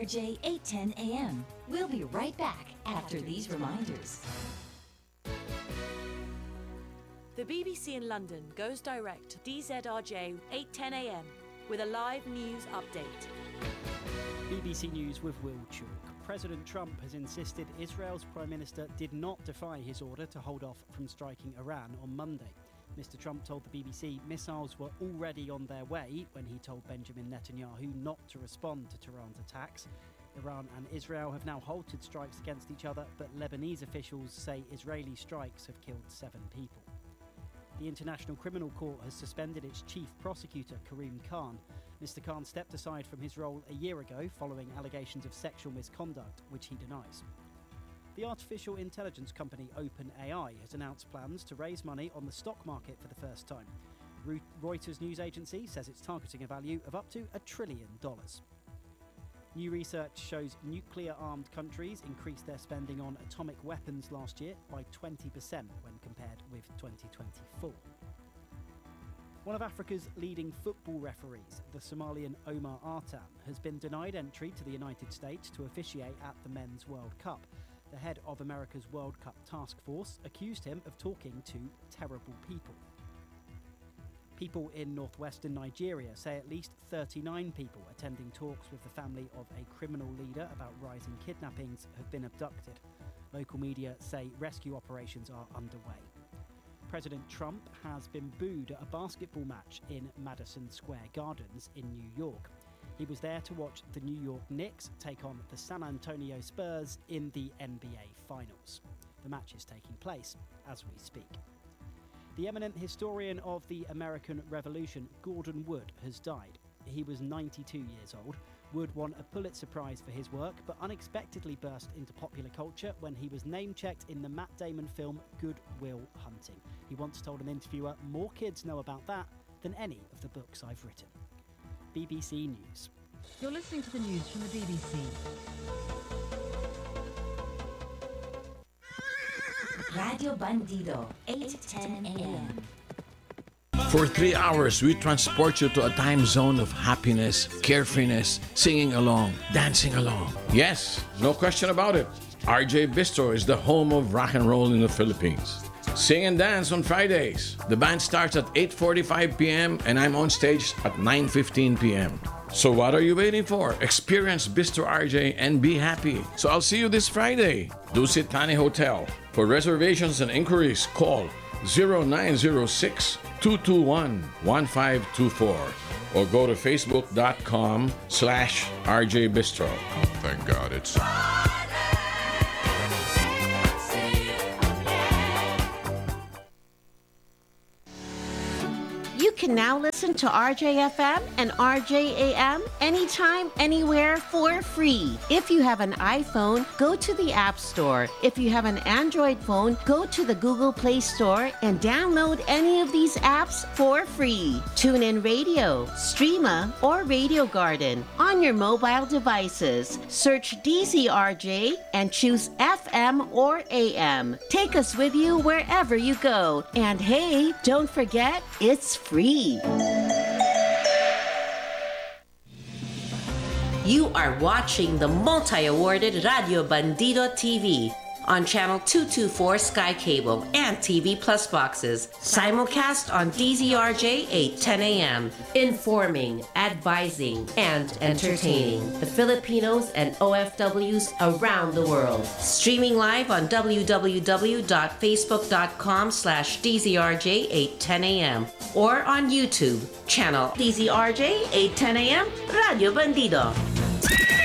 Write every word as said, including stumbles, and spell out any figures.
R J eight ten A M. We'll be right back after these reminders. The B B C in London goes direct to D Z R J eight ten A M with a live news update. B B C News with Will Chalk. President Trump has insisted Israel's Prime Minister did not defy his order to hold off from striking Iran on Monday. Mister Trump told the B B C missiles were already on their way when he told Benjamin Netanyahu not to respond to Tehran's attacks. Iran and Israel have now halted strikes against each other, but Lebanese officials say Israeli strikes have killed seven people. The International Criminal Court has suspended its chief prosecutor, Karim Khan. Mister Khan stepped aside from his role a year ago following allegations of sexual misconduct, which he denies. The artificial intelligence company OpenAI has announced plans to raise money on the stock market for the first time. Reuters news agency says it's targeting a value of up to a trillion dollars. New research shows nuclear-armed countries increased their spending on atomic weapons last year by twenty percent when compared with twenty twenty-four. One of Africa's leading football referees, the Somalian Omar Artan, has been denied entry to the United States to officiate at the Men's World Cup. The head of America's World Cup task force accused him of talking to terrible people. People in northwestern Nigeria say at least thirty-nine people attending talks with the family of a criminal leader about rising kidnappings have been abducted. Local media say rescue operations are underway. President Trump has been booed at a basketball match in Madison Square Gardens in New York. He was there to watch the New York Knicks take on the San Antonio Spurs in the N B A Finals. The match is taking place as we speak. The eminent historian of the American Revolution, Gordon Wood, has died. He was ninety-two years old. Wood won a Pulitzer Prize for his work, but unexpectedly burst into popular culture when he was name-checked in the Matt Damon film Good Will Hunting. He once told an interviewer, "More kids know about that than any of the books I've written." B B C News. You're listening to the news from the B B C. Radio Bandido, eight ten A M. For three hours, we transport you to a time zone of happiness, carefreeness, singing along, dancing along. Yes, no question about it. R J Bistro is the home of rock and roll in the Philippines. Sing and dance on Fridays. The band starts at eight forty-five p.m. and I'm on stage at nine fifteen p.m. So what are you waiting for? Experience Bistro R J and be happy. So I'll see you this Friday. Dusit Thani Hotel. For reservations and inquiries, call zero nine zero six, two two one, one five two four or go to facebook.com slash RJ Bistro. Thank God it's... You can now listen to R J F M and R J A M anytime, anywhere for free. If you have an iPhone, go to the App Store. If you have an Android phone, go to the Google Play Store and download any of these apps for free. TuneIn Radio, Streama, or Radio Garden on your mobile devices. Search D Z R J and choose F M or A M. Take us with you wherever you go. And hey, don't forget, it's free. You are watching the multi-awarded Radio Bandido T V on channel two twenty-four Sky Cable and T V Plus boxes. Simulcast on D Z R J eight ten A M. Informing, advising, and entertaining the Filipinos and O F Ws around the world. Streaming live on www.facebook.com slash DZRJ810am or on YouTube, channel D Z R J eight ten A M Radio Bandido.